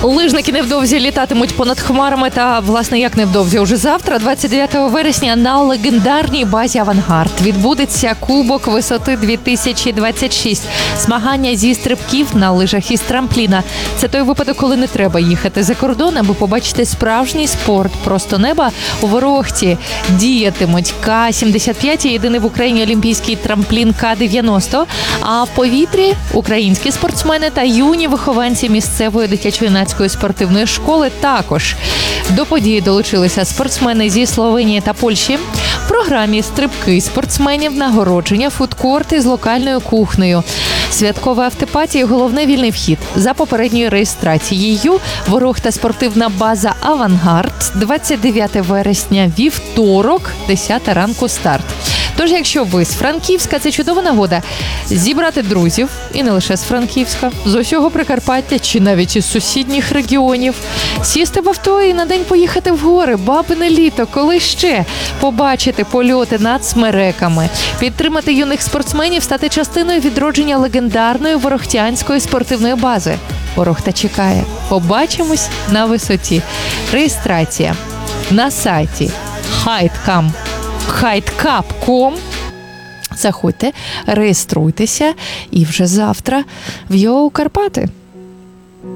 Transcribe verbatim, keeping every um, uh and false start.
Лижники невдовзі літатимуть понад хмарами та, власне, як невдовзі, уже завтра, двадцять дев'ятого вересня, на легендарній базі «Авангард» відбудеться Кубок висоти дві тисячі двадцять шість. Змагання зі стрибків на лижах із трампліна. Це той випадок, коли не треба їхати за кордон, аби побачити справжній спорт. Просто неба у Ворохті діятимуть Ка сімдесят п'ять і єдиний в Україні олімпійський трамплін Ка дев'яносто, а в повітрі українські спортсмени та юні вихованці місцевої дитячо-юнацької спортивної школи також. До події долучилися спортсмени зі Словенії та Польщі. В програмі стрибки спортсменів, нагородження, фудкорти з локальною кухнею. Святкова автопатія і головний вільний вхід. За попередньою реєстрацією Ворохта спортивна база «Авангард», двадцять дев'ятого вересня, вівторок, десята ранку старт. Тож, якщо ви з Франківська, це чудова нагода зібрати друзів, і не лише з Франківська, з усього Прикарпаття чи навіть із сусідніх регіонів, сісти в авто і на день поїхати в гори, бабине літо, коли ще побачити польоти над смереками, підтримати юних спортсменів, стати частиною відродження легендарної ворохтянської спортивної бази. Ворохта чекає. Побачимось на висоті. Реєстрація на сайті хайткам. хайткап крапка ком. Заходьте, реєструйтеся і вже завтра в Йоу Карпати.